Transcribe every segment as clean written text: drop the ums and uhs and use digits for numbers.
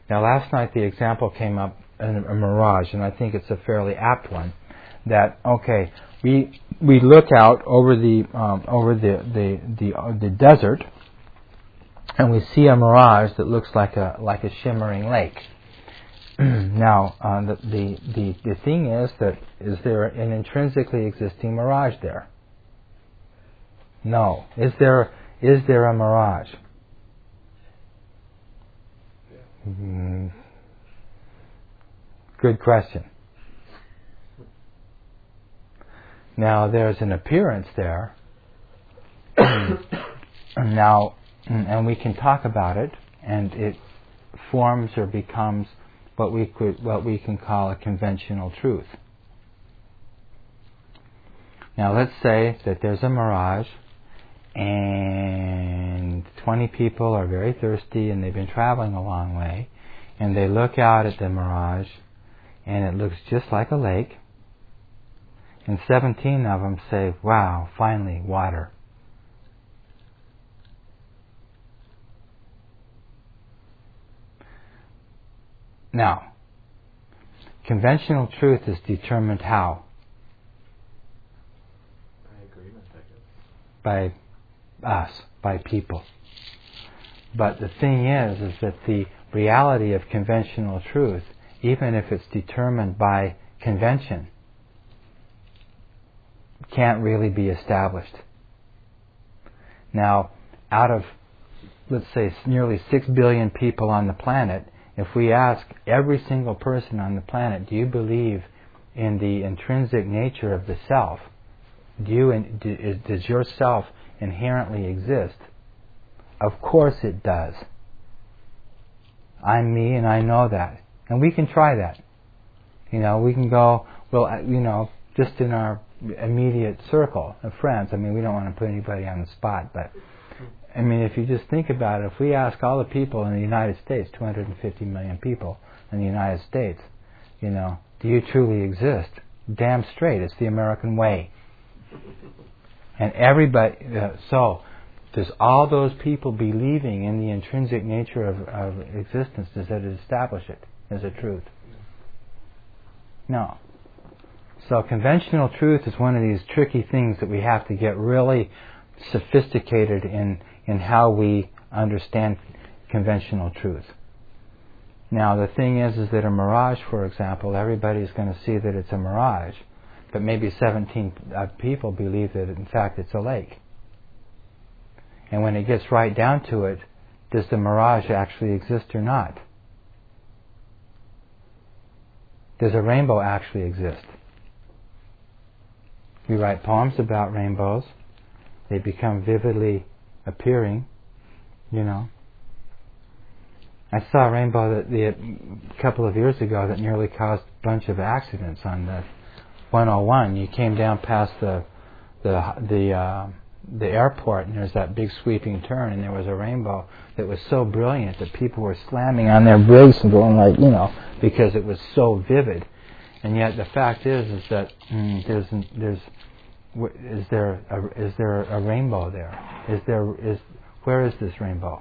Now, last night the example came up in a mirage, and I think it's a fairly apt one. That okay, we look out over the desert, and we see a mirage that looks like a shimmering lake. Now, the thing is there an intrinsically existing mirage there? No. Is there a mirage? Good question. Now, there's an appearance there. Now, and we can talk about it, and it forms or becomes what we can call a conventional truth. Now, let's say that there's a mirage, and 20 people are very thirsty, and they've been traveling a long way, and they look out at the mirage, and it looks just like a lake, and 17 of them say, "Wow, finally, water." Now, conventional truth is determined how? By agreement, I guess. By us, by people. But the thing is that the reality of conventional truth, even if it's determined by convention, can't really be established. Now, out of, let's say, nearly 6 billion people on the planet, if we ask every single person on the planet, do you believe in the intrinsic nature of the self? Does your self inherently exist? Of course it does. I'm me and I know that. And we can try that. We can go, just in our immediate circle of friends. I mean, we don't want to put anybody on the spot, but I mean, if you just think about it, if we ask all the people in the United States, 250 million people in the United States, do you truly exist? Damn straight, it's the American way. And everybody, so does all those people believing in the intrinsic nature of existence, does that establish it as a truth? No. So conventional truth is one of these tricky things that we have to get really sophisticated in how we understand conventional truth. Now, the thing is that a mirage, for example, everybody's going to see that it's a mirage, but maybe 17 people believe that, in fact, it's a lake. And when it gets right down to it, does the mirage actually exist or not? Does a rainbow actually exist? We write poems about rainbows. They become vividly appearing, I saw a rainbow a couple of years ago that nearly caused a bunch of accidents on the 101. You came down past the airport, and there's that big sweeping turn, and there was a rainbow that was so brilliant that people were slamming on their brakes and going because it was so vivid. And yet the fact is that is there a rainbow there? Where is this rainbow?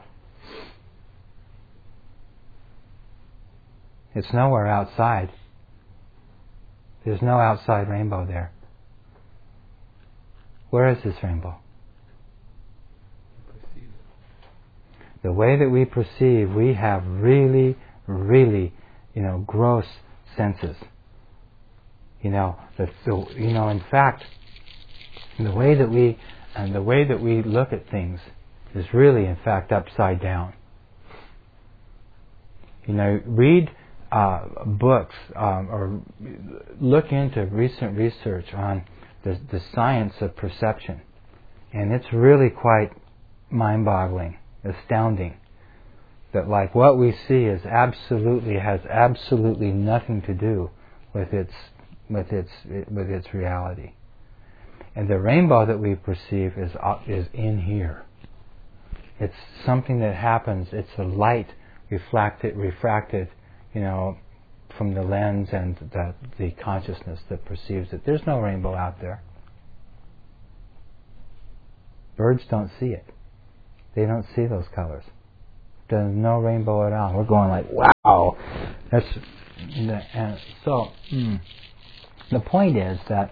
It's nowhere outside. There's no outside rainbow there. Where is this rainbow? The way that we perceive, we have really, really, gross senses. In fact, the way that we look at things is really, in fact, upside down. Read books or look into recent research on the science of perception, and it's really quite mind-boggling, astounding. That what we see has absolutely nothing to do with its reality. And the rainbow that we perceive is in here. It's something that happens. It's a light refracted, from the lens and the consciousness that perceives it. There's no rainbow out there. Birds don't see it. They don't see those colors. there's no rainbow at all. We're going like, wow. And so the point is that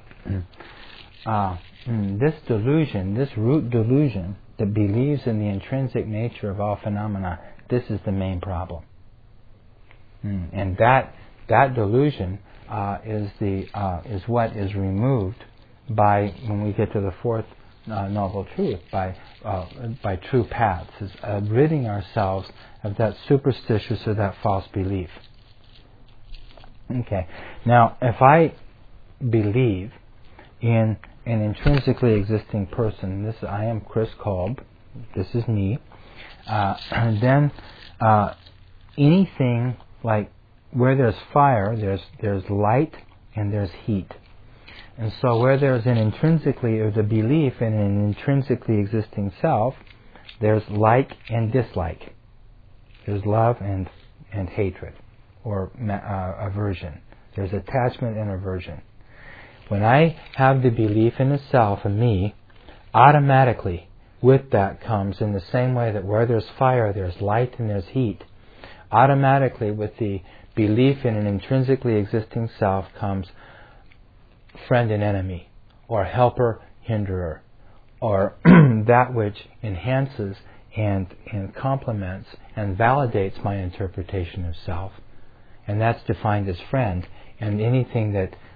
this delusion, this root delusion that believes in the intrinsic nature of all phenomena, this is the main problem. And that delusion is what is removed by, when we get to the fourth noble truth, by true paths, is ridding ourselves of that superstitious or that false belief. Okay. Now, if I believe in an intrinsically existing person, I am Chris Kolb, this is me, then anything like where there's fire, there's light and there's heat. And so where there's the belief in an intrinsically existing self, there's like and dislike. There's love and hatred, or aversion. There's attachment and aversion. When I have the belief in a self, a me, automatically with that comes, in the same way that where there's fire, there's light and there's heat, automatically with the belief in an intrinsically existing self comes friend and enemy, or helper, hinderer, or that which enhances and complements and validates my interpretation of self. And that's defined as friend. And anything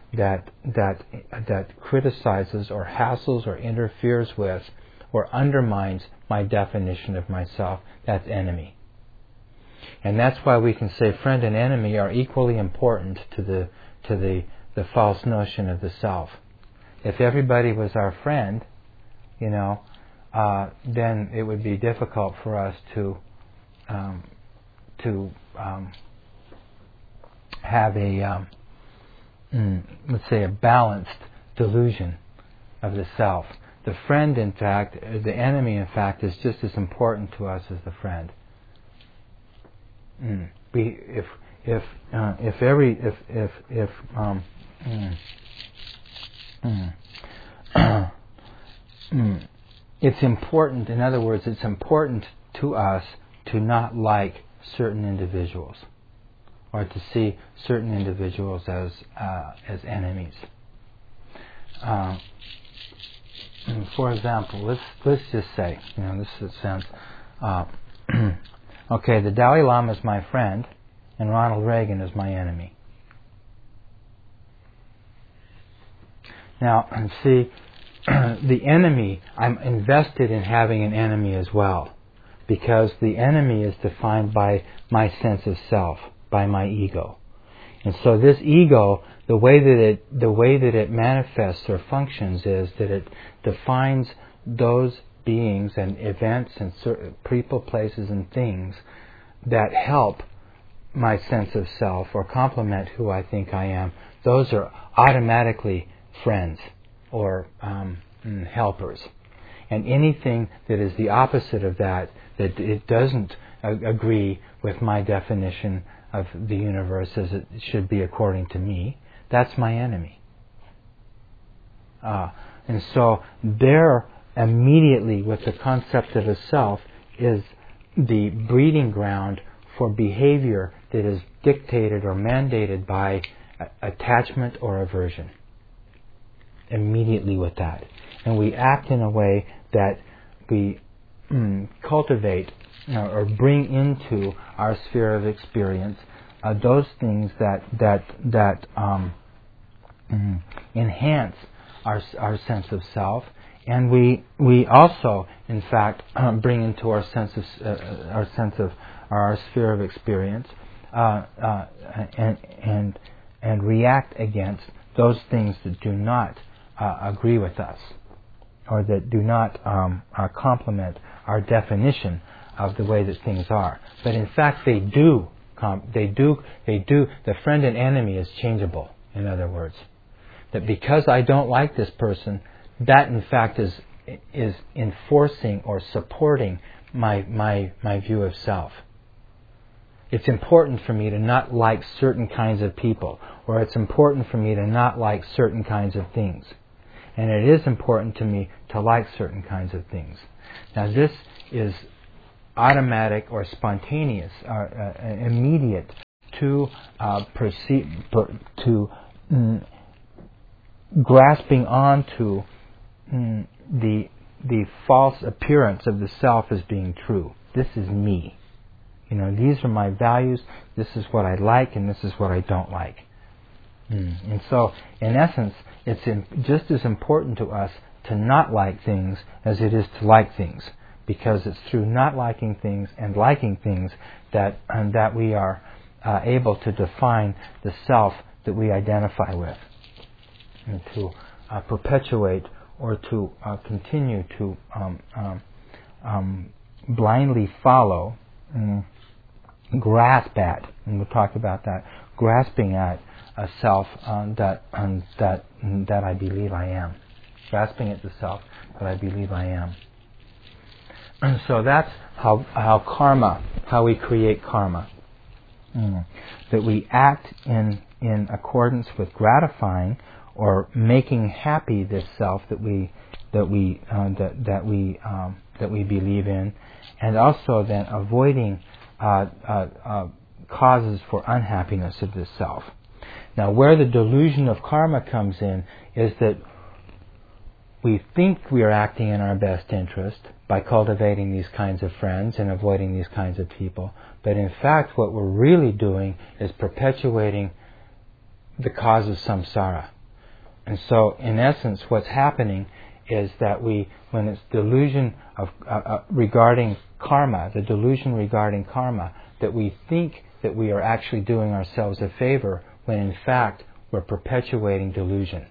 that criticizes or hassles or interferes with or undermines my definition of myself, that's enemy. And that's why we can say friend and enemy are equally important to the false notion of the self. If everybody was our friend, then it would be difficult for us to have a let's say a balanced delusion of the self. The friend, in fact, the enemy, in fact, is just as important to us as the friend. It's important. In other words, it's important to us to not like certain individuals, or to see certain individuals as enemies. For example, let's just say, this sounds okay. The Dalai Lama is my friend, and Ronald Reagan is my enemy. Now, see, the enemy, I'm invested in having an enemy as well, because the enemy is defined by my sense of self, by my ego. And so this ego, the way that it manifests or functions is that it defines those beings and events and people, places, and things that help my sense of self or complement who I think I am. Those are automatically friends or helpers. And anything that is the opposite of that it doesn't agree with my definition of the universe as it should be according to me, that's my enemy. And so there, immediately with the concept of a self, is the breeding ground for behavior that is dictated or mandated by attachment or aversion. Immediately with that. And we act in a way that we cultivate or bring into our sphere of experience those things that enhance our sense of self, and we also, in fact, bring into our sphere of experience and react against those things that do not agree with us, or that do not complement our definition of the way that things are. But in fact, they do. The friend and enemy is changeable. In other words, that because I don't like this person, that in fact is enforcing or supporting my view of self. It's important for me to not like certain kinds of people, or it's important for me to not like certain kinds of things. And it is important to me to like certain kinds of things. Now this is automatic or spontaneous, immediate to grasping onto the false appearance of the self as being true. This is me. These are my values. This is what I like, and this is what I don't like. And so, in essence, it's just as important to us to not like things as it is to like things, because it's through not liking things and liking things that we are able to define the self that we identify with, and to perpetuate or to continue to blindly follow, grasp at, and we'll talk about that, grasping at a self that I believe I am. Grasping at the self that I believe I am. And so that's how we create karma. That we act in accordance with gratifying or making happy this self that we believe in, and also then avoiding causes for unhappiness of this self. Now, where the delusion of karma comes in is that we think we are acting in our best interest by cultivating these kinds of friends and avoiding these kinds of people. But in fact, what we're really doing is perpetuating the cause of samsara. And so, in essence, what's happening is that when it's delusion of regarding karma, the delusion regarding karma, that we think that we are actually doing ourselves a favor, when in fact we're perpetuating delusion.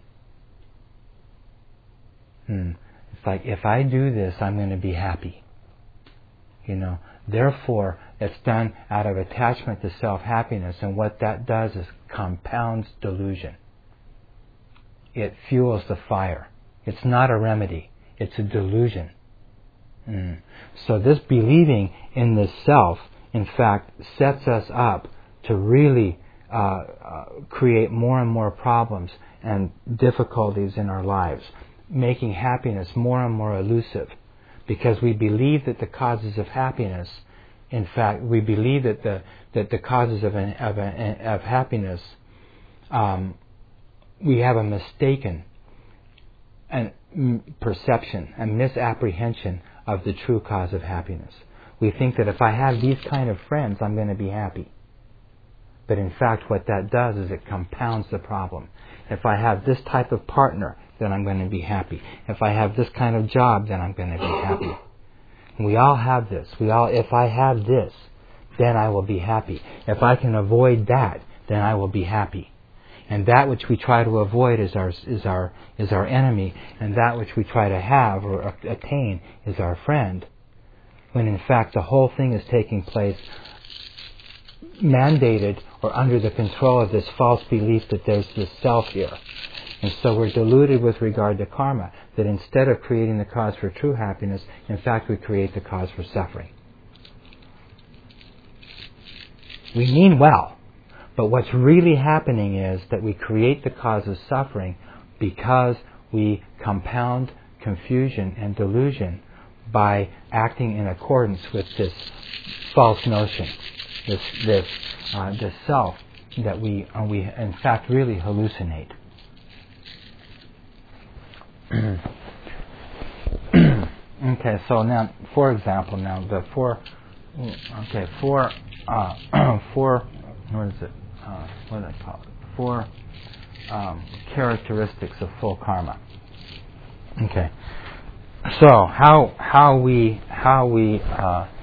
It's like, if I do this, I'm going to be happy. Therefore, it's done out of attachment to self-happiness, and what that does is compounds delusion. It fuels the fire. It's not a remedy. It's a delusion. So this believing in this self, in fact, sets us up to really create more and more problems and difficulties in our lives, making happiness more and more elusive, because we believe that the causes of happiness, in fact, we believe that the causes of happiness, we have a mistaken perception, a misapprehension of the true cause of happiness. We think that if I have these kind of friends, I'm going to be happy. But in fact, what that does is it compounds the problem. If I have this type of partner, then I'm going to be happy. If I have this kind of job, then I'm going to be happy. We all have this. If I have this, then I will be happy. If I can avoid that, then I will be happy. And that which we try to avoid is our enemy, and that which we try to have or attain is our friend. When in fact the whole thing is taking place mandated or under the control of this false belief that there's this self here. And so we're deluded with regard to karma, that instead of creating the cause for true happiness, in fact we create the cause for suffering. We mean well, but what's really happening is that we create the cause of suffering because we compound confusion and delusion by acting in accordance with this false notion, this self that we in fact really hallucinate. Okay, so now, for example, the four characteristics of full karma. Okay, so how we